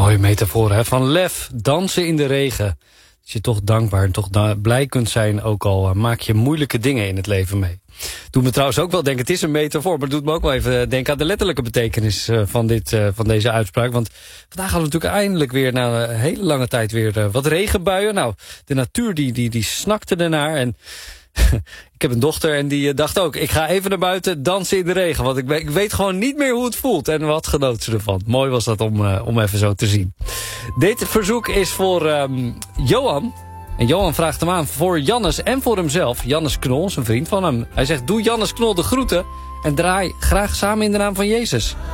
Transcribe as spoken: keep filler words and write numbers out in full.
Mooie metafoor, hè? Van lef, dansen in de regen. Dat je toch dankbaar en toch da- blij kunt zijn, ook al uh, maak je moeilijke dingen in het leven mee. Doet me trouwens ook wel denken, het is een metafoor, maar het doet me ook wel even denken aan de letterlijke betekenis uh, van, dit, uh, van deze uitspraak. Want vandaag hadden we natuurlijk eindelijk weer, na een hele lange tijd, weer uh, wat regenbuien. Nou, de natuur die, die, die snakte ernaar en ik heb een dochter en die dacht ook, ik ga even naar buiten dansen in de regen. Want ik weet, ik weet gewoon niet meer hoe het voelt. En wat genoot ze ervan. Mooi was dat om, uh, om even zo te zien. Dit verzoek is voor um, Johan. En Johan vraagt hem aan voor Jannes en voor hemzelf. Jannes Knol, een vriend van hem. Hij zegt, doe Jannes Knol de groeten en draai graag samen in de naam van Jezus.